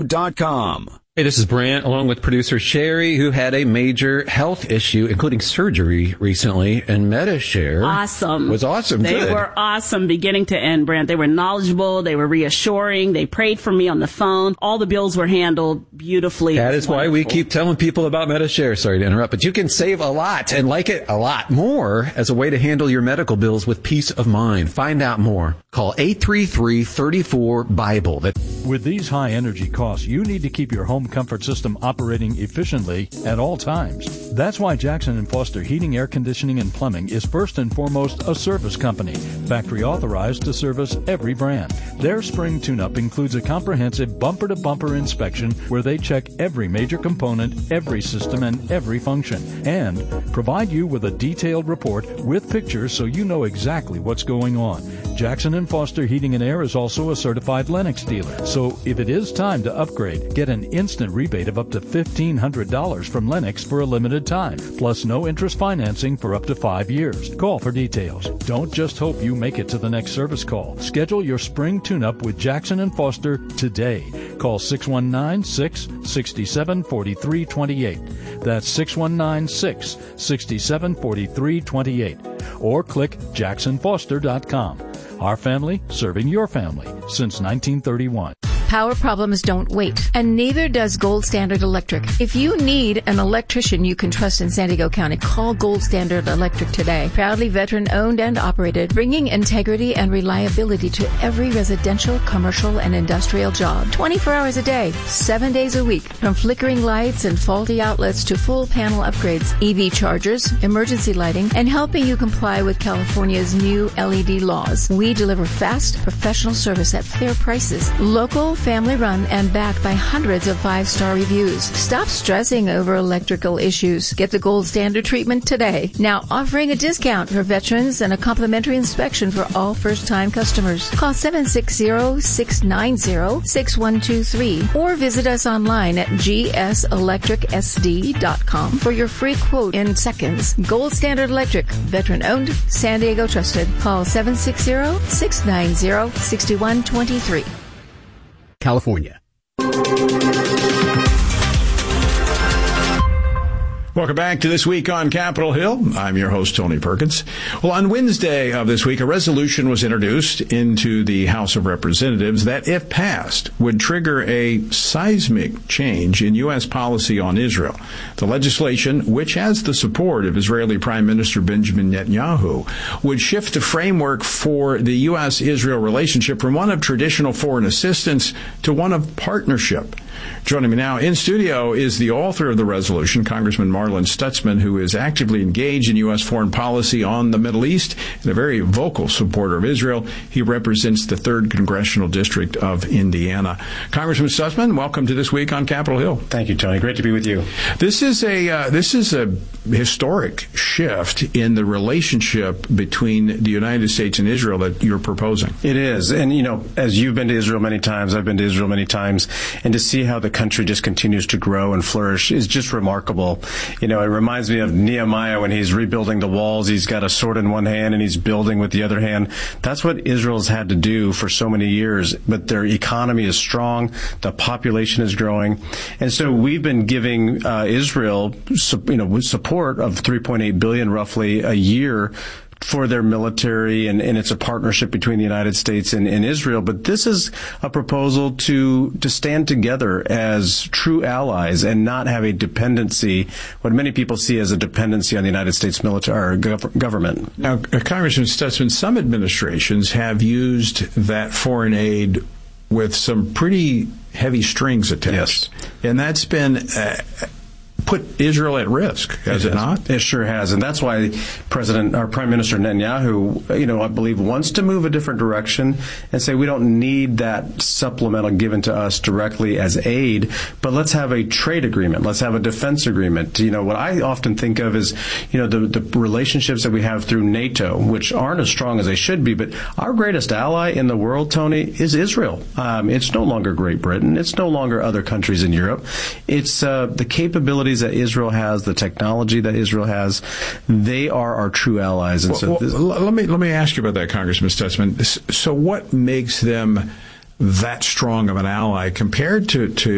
MediShare.com. Hey, this is Brant, along with producer Sherry, who had a major health issue, including surgery recently, and MediShare was awesome. They were awesome, beginning to end, Brant. They were knowledgeable, they were reassuring, they prayed for me on the phone. All the bills were handled beautifully. That is why we keep telling people about MediShare. Sorry to interrupt, but you can save a lot and like it a lot more as a way to handle your medical bills with peace of mind. Find out more. Call 833-34-BIBLE. With these high energy costs, you need to keep your home comfort system operating efficiently at all times. That's why Jackson & Foster Heating, Air Conditioning, and Plumbing is first and foremost a service company, factory authorized to service every brand. Their spring tune-up includes a comprehensive bumper-to-bumper inspection where they check every major component, every system, and every function, and provide you with a detailed report with pictures so you know exactly what's going on. Jackson & Foster Heating and Air is also a certified Lennox dealer, so if it is time to upgrade, get an instant rebate of up to $1,500 from Lennox for a limited time, plus no interest financing for up to 5 years. Call for details. Don't just hope you make it to the next service call. Schedule your spring tune-up with Jackson & Foster today. Call 619-667-4328. That's 619-667-4328. Or click jacksonfoster.com. Our family serving your family since 1931. Power problems don't wait, and neither does Gold Standard Electric. If you need an electrician you can trust in San Diego County, call Gold Standard Electric today. Proudly veteran-owned and operated, bringing integrity and reliability to every residential, commercial, and industrial job. 24 hours a day, 7 days a week. From flickering lights and faulty outlets to full panel upgrades, EV chargers, emergency lighting, and helping you comply with California's new LED laws. We deliver fast, professional service at fair prices. Local, family-run, and backed by hundreds of 5-star reviews. Stop stressing over electrical issues. Get the Gold Standard treatment today. Now offering a discount for veterans and a complimentary inspection for all first-time customers. Call 760-690-6123 or visit us online at gselectricsd.com for your free quote in seconds. Gold Standard Electric, veteran-owned, San Diego trusted. Call 760-690-6123. California. Welcome back to This Week on Capitol Hill. I'm your host, Tony Perkins. Well, on Wednesday of this week, a resolution was introduced into the House of Representatives that, if passed, would trigger a seismic change in U.S. policy on Israel. The legislation, which has the support of Israeli Prime Minister Benjamin Netanyahu, would shift the framework for the U.S.-Israel relationship from one of traditional foreign assistance to one of partnership. Joining me now in studio is the author of the resolution, Congressman Marlin Stutzman, who is actively engaged in U.S. foreign policy on the Middle East and a very vocal supporter of Israel. He represents the 3rd Congressional District of Indiana. Congressman Stutzman, welcome to This Week on Capitol Hill. Thank you, Tony. Great to be with you. This is a historic shift in the relationship between the United States and Israel that you're proposing. It is. And, you know, as you've been to Israel many times, I've been to Israel many times, and to see how the country just continues to grow and flourish is just remarkable. You know, it reminds me of Nehemiah when he's rebuilding the walls. He's got a sword in one hand and he's building with the other hand. That's what Israel's had to do for so many years. But their economy is strong. The population is growing. And so we've been giving Israel, support of $3.8 billion roughly a year for their military, and it's a partnership between the United States and Israel. But this is a proposal to stand together as true allies and not have a dependency, what many people see as a dependency on the United States military or government. Now, Congressman Stutzman, some administrations have used that foreign aid with some pretty heavy strings attached. Yes. And that's been put Israel at risk, has it not? It sure has. And that's why Prime Minister Netanyahu, I believe, wants to move a different direction and say we don't need that supplemental given to us directly as aid, but let's have a trade agreement. Let's have a defense agreement. What I often think of is, the relationships that we have through NATO, which aren't as strong as they should be, but our greatest ally in the world, Tony, is Israel. It's no longer Great Britain. It's no longer other countries in Europe. It's the capabilities that Israel has, the technology that Israel has. They are our true allies. And let me ask you about that, Congressman Stutzman. So what makes them that strong of an ally compared to